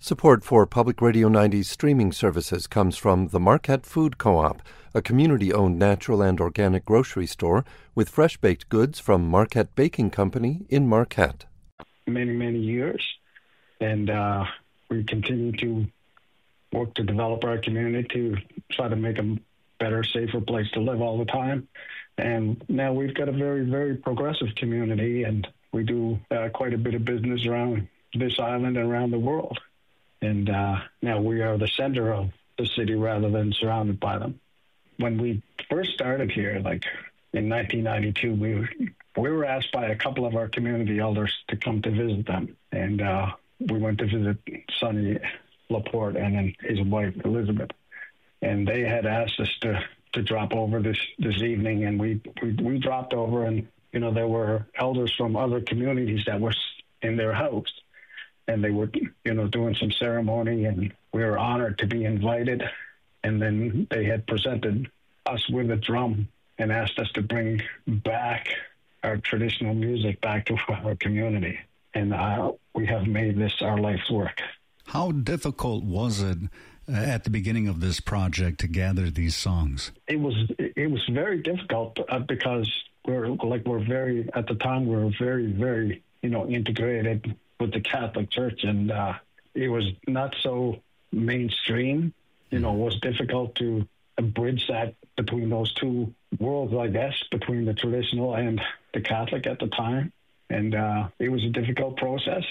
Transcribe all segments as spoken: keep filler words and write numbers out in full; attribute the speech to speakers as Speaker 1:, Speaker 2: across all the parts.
Speaker 1: Support for Public Radio ninety's streaming services comes from the Marquette Food Co-op, a community-owned natural and organic grocery store with fresh-baked goods from Marquette Baking Company in Marquette.
Speaker 2: Many, many years, and uh, we continue to work to develop our community to try to make a better, safer place to live all the time. And now we've got a very, very progressive community, and we do uh, quite a bit of business around this island and around the world. And uh, now we are the center of the city rather than surrounded by them. When we first started here, like in nineteen ninety-two, we were, we were asked by a couple of our community elders to come to visit them. And uh, we went to visit Sonny Laporte and then his wife, Elizabeth. And they had asked us to, to drop over this, this evening. And we, we, we dropped over, and, you know, there were elders from other communities that were in their house. And they were, you know, doing some ceremony, and we were honored to be invited. And then they had presented us with a drum and asked us to bring back our traditional music back to our community. And uh, we have made this our life's work.
Speaker 3: How difficult was it uh, at the beginning of this project to gather these songs?
Speaker 2: It was it was very difficult uh, because we're like we're very at the time we were very very you know integrated with the Catholic Church, and uh, it was not so mainstream. You know, it was difficult to bridge that between those two worlds, I guess, between the traditional and the Catholic at the time. And uh, it was a difficult process,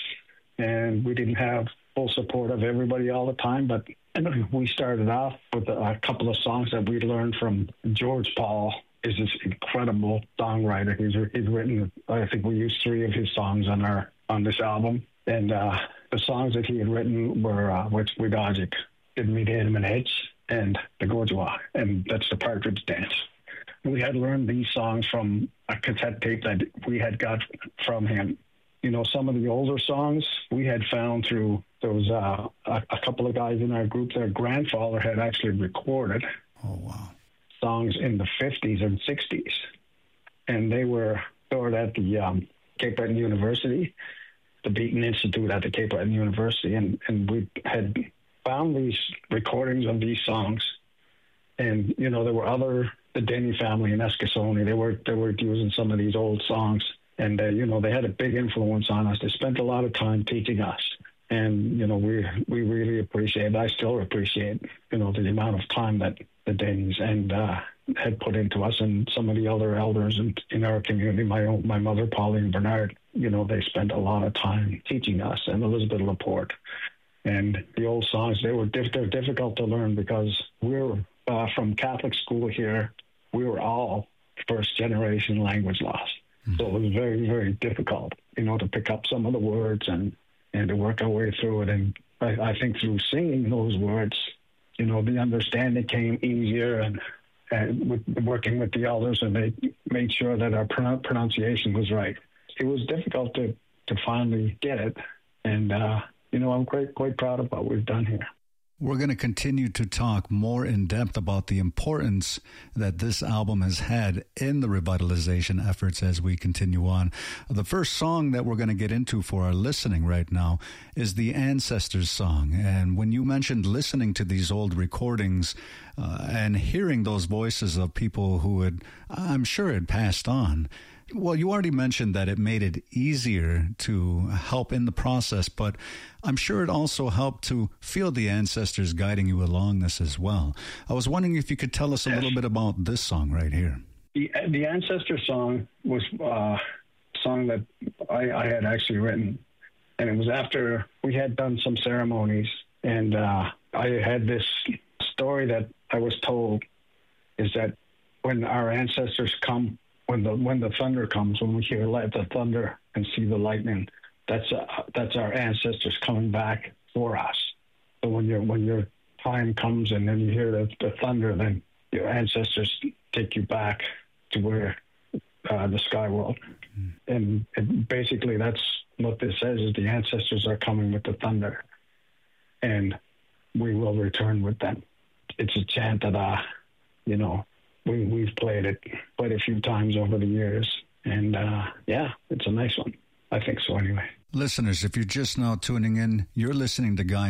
Speaker 2: and we didn't have full support of everybody all the time. But we started off with a couple of songs that we learned from George Paul. Is this incredible songwriter. He's, he's written, I think we used three of his songs on our on this album. And uh, the songs that he had written were uh, What's Wigagic, Didn't Meet Him an Edge, and The Gojwa, and that's the Partridge Dance. We had learned these songs from a cassette tape that we had got from him. You know, some of the older songs we had found through those uh, a, a couple of guys in our group. Their grandfather had actually recorded
Speaker 3: oh, wow.
Speaker 2: songs in the fifties and sixties, and they were stored at the um, Cape Breton University, the Beaton Institute at the Cape Breton University, and, and we had found these recordings of these songs. And, you know, there were other, the Denny family in Eskasoni, they were, they were using some of these old songs. And, uh, you know, they had a big influence on us. They spent a lot of time teaching us. And, you know, we we really appreciate, I still appreciate, you know, the amount of time that the Denny's and uh, had put into us, and some of the other elders in, in our community, my own, my mother, Pauline Bernard, you know, they spent a lot of time teaching us, and Elizabeth Laporte. And the old songs, they were diff- they're difficult to learn because we're uh, from Catholic school here. We were all first-generation language lost. Mm-hmm. So it was very, very difficult, you know, to pick up some of the words and, and to work our way through it. And I, I think through singing those words, you know, the understanding came easier, and, and with working with the elders, and they made sure that our pron- pronunciation was right. It was difficult to, to finally get it. And, uh, you know, I'm quite, quite proud of what we've done here.
Speaker 3: We're going to continue to talk more in depth about the importance that this album has had in the revitalization efforts as we continue on. The first song that we're going to get into for our listening right now is the Ancestors song. And when you mentioned listening to these old recordings uh, and hearing those voices of people who had, I'm sure, had passed on, well, you already mentioned that it made it easier to help in the process, but I'm sure it also helped to feel the ancestors guiding you along this as well. I was wondering if you could tell us a little bit about this song right here.
Speaker 2: The, the Ancestor song was uh, a song that I, I had actually written, and it was after we had done some ceremonies, and uh, I had this story that I was told is that when our ancestors come, When the when the thunder comes, when we hear the thunder and see the lightning, that's uh, that's our ancestors coming back for us. So when your when your time comes and then you hear the, the thunder, then your ancestors take you back to where uh, the sky world. Mm. And, and basically, that's what this says: is the ancestors are coming with the thunder, and we will return with them. It's a chant that uh, you know. We, we've played it quite a few times over the years. And, uh, yeah, it's a nice one. I think so anyway.
Speaker 3: Listeners, if you're just now tuning in, you're listening to Guy